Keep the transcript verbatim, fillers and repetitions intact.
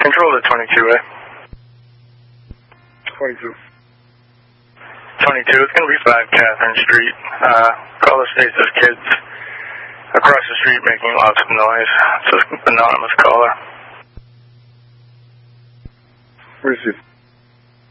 Control to twenty-two A. twenty-two. twenty-two, it's going to be five Catherine Street. Uh, caller states there's kids across the street making lots of noise. It's an anonymous caller. Receive.